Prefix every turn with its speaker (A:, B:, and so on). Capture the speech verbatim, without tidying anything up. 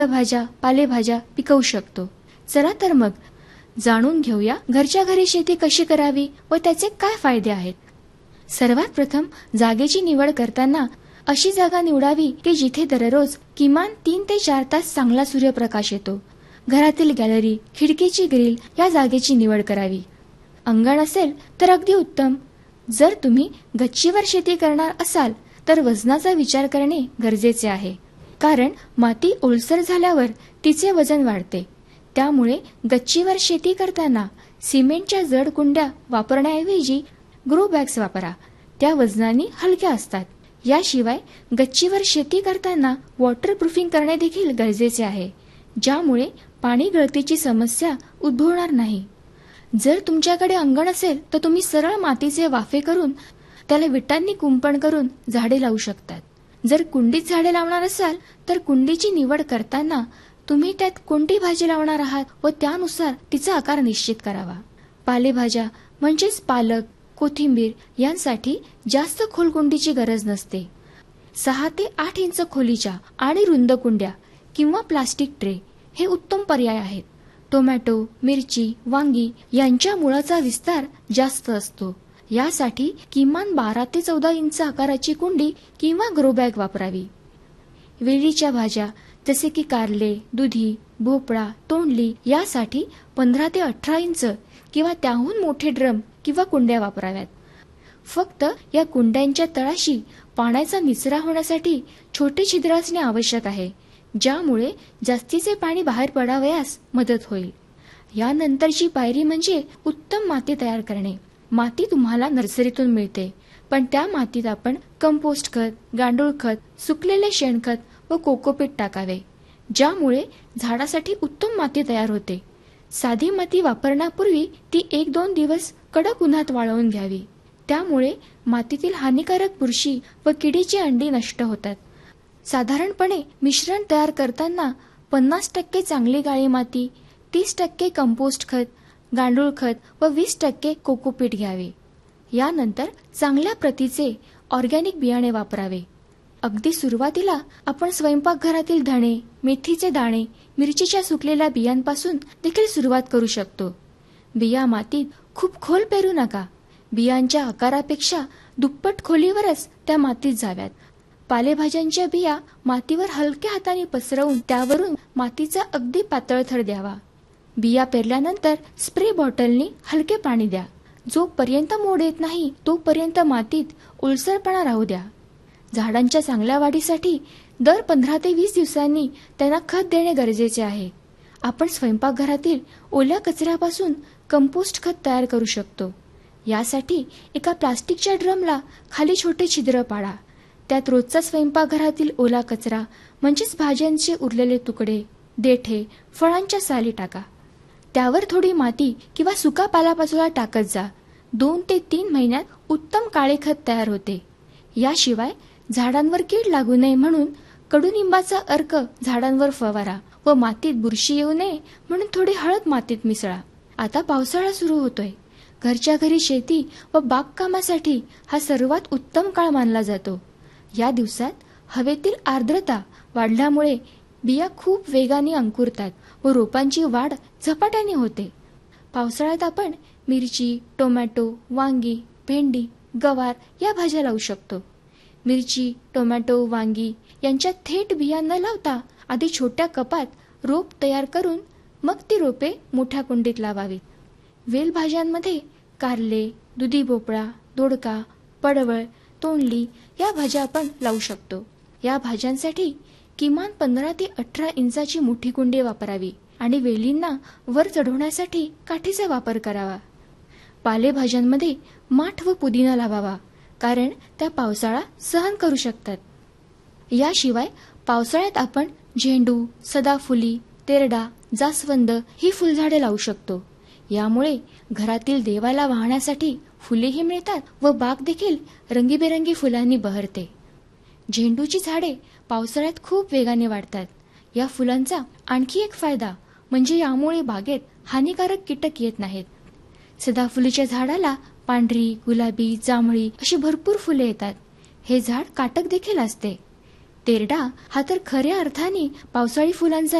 A: भाज्या पालेभाज्या पिकवू शकतो. चला तर मग जाणून घेऊया घरच्या घरी शेती कशी करावी व त्याचे काय फायदे आहेत. सर्वात प्रथम जागेची निवड करताना अशी जागा निवडावी की जिथे दररोज किमान तीन ते चार तास चांगला सूर्यप्रकाश येतो. घरातील गॅलरी, खिडकीची ग्रिल या जागेची निवड करावी. अंगण असेल तर अगदी उत्तम. जर तुम्ही गच्चीवर शेती करणार असाल तर वजनाचा विचार करणे गरजेचे आहे, कारण माती ओलसर झाल्यावर तिचे वजन वाढते. त्यामुळे गच्चीवर शेती करताना सिमेंटच्या जड कुंड्या वापरण्याऐवजी ग्रो बॅग्स वापरा. त्या वजनाने हलक्या असतात. याशिवाय गच्चीवर शेती करताना वॉटरप्रूफिंग करणे देखील गरजेचे आहे, ज्यामुळे पाणी गळतीची समस्या उद्भवणार नाही. जर तुमच्याकडे अंगण असेल तर तुम्ही सरळ मातीचे वाफे करून त्याला विटांनी कुंपण करून झाडे लावू शकतात. जर कुंडीत झाडे लावणार असाल तर कुंडीची निवड करताना तुम्ही त्यात कोणती भाजी लावणार आहात व त्यानुसार तिचा आकार निश्चित करावा. पालेभाज्या म्हणजेच पालक, कोथिंबीर यांसाठी जास्त खोल कुंडीची गरज नसते. सहा ते आठ इंच खोलीच्या आणि रुंद कुंड्या किंवा प्लास्टिक ट्रे हे उत्तम पर्याय आहेत. टोमॅटो, मिरची, वांगी यांच्या मुळाचा विस्तार जास्त असतो. यासाठी किमान बारा ते चौदा इंच आकाराची कुंडी किंवा ग्रो बॅग वापरावी. वेलीच्या भाज्या जसे की कारले, दुधी, भोपळा, तोंडली यासाठी पंधरा ते अठरा इंच किंवा त्याहून मोठे ड्रम किंवा कुंड्या वापराव्यात. फक्त या कुंड्यांच्या तळाशी पाण्याचा निचरा होण्यासाठी छोटे छिद्र असणे आवश्यक आहे, ज्यामुळे जास्तीचे पाणी बाहेर पडावयास मदत होईल. यानंतरची पायरी म्हणजे उत्तम माती तयार करणे. माती तुम्हाला नर्सरीतून मिळते, पण त्या मातीत आपण कंपोस्ट खत, गांडूळ खत, सुकलेले शेणखत व कोकोपीट टाकावे, ज्यामुळे झाडासाठी उत्तम माती तयार होते. साधी माती वापरण्यापूर्वी ती एक दोन दिवस कडक उन्हात वाळवून घ्यावी. त्यामुळे मातीतील हानिकारक बुरशी व किडीची अंडी नष्ट होतात. साधारणपणे मिश्रण तयार करताना पन्नास टक्के चांगली काळी माती, तीस टक्के कंपोस्ट खत, गांडूळ खत व वीस टक्के कोकोपीट घ्यावे. यानंतर चांगल्या प्रतीचे ऑर्गॅनिक बियाणे वापरावे. अगदी सुरुवातीला आपण स्वयंपाकघरातील धणे, मेथीचे दाणे, मिरचीच्या सुकलेल्या बियांपासून देखील सुरुवात करू शकतो. बिया मातीत खूप खोल पेरू नका. बियांच्या आकारापेक्षा दुप्पट खोलीवरच त्या मातीत जाव्यात. पालेभाज्यांच्या बिया मातीवर हलक्या हाताने पसरवून त्यावरून मातीचा अगदी पातळ थर द्यावा. बिया पेरल्यानंतर स्प्रे बॉटलनी हलके पाणी द्या. जोपर्यंत मोड येत नाही तोपर्यंत मातीत ओलसरपणा राहू द्या. झाडांच्या चांगल्या वाढीसाठी दर पंधरा ते वीस दिवसांनी त्यांना खत देणे गरजेचे आहे. आपण स्वयंपाकघरातील ओल्या कचऱ्यापासून कंपोस्ट खत तयार करू शकतो. यासाठी एका प्लास्टिकच्या ड्रमला खाली छोटे छिद्र पाडा. त्यात रोजचा स्वयंपाकघरातील ओला कचरा म्हणजेच भाज्यांचे उरलेले तुकडे, देठे, फळांच्या साली टाका. त्यावर थोडी माती किंवा सुका पालापाचोळा टाकत जा. दोन ते तीन महिन्यात उत्तम काळे खत तयार होते. याशिवाय झाडांवर कीड लागू नये म्हणून कडुनिंबाचा अर्क झाडांवर फवारा व मातीत बुरशी येऊ नये म्हणून थोडी हळद मातीत मिसळा. आता पावसाळा सुरू होतोय. घरच्या घरी शेती व बागकामासाठी हा सर्वात उत्तम काळ मानला जातो. या दिवसात हवेतील आर्द्रता वाढल्यामुळे बिया खूप वेगाने अंकुरतात व रोपांची वाढ झपाट्याने होते. पावसाळ्यात आपण मिरची, टोमॅटो, वांगी, भेंडी, गवार या भाज्या लावू शकतो. मिरची, टोमॅटो, वांगी यांच्या थेट बिया न लावता आधी छोट्या कपात रोप तयार करून मग ती रोपे मोठ्या कुंडीत लावावीत. वेल भाज्यांमध्ये कारले, दुधी भोपळा, दोडका, पडवळ, तोंडली या भाज्या आपण लावू शकतो. या भाज्यांसाठी किमान पंधरा ते अठरा इंचाची मोठी कुंडी वापरावी आणि वेलींना वर चढवण्यासाठी काठीचा वापर करावा. पालेभाज्यांमध्ये माठ व पुदिना लावावा, कारण त्या पावसाळा सहन करू शकतात. याशिवाय पावसाळ्यात आपण झेंडू, सदाफुली, तेरडा, जास्वंद ही फुलझाडे लावू शकतो. यामुळे घरातील देवाला वाहण्यासाठी फुलेही मिळतात व बाग देखील रंगीबेरंगी फुलांनी बहरते. झेंडूची झाडे पावसाळ्यात खूप वेगाने वाढतात. या फुलांचा आणखी एक फायदा म्हणजे यामुळे बागेत हानिकारक कीटक येत नाहीत. सदाफुलीच्या झाडाला पांढरी, गुलाबी, जांभळी अशी भरपूर फुले येतात. हे झाड काटक देखील असते. तेरडा हा तर खऱ्या अर्थाने पावसाळी फुलांचा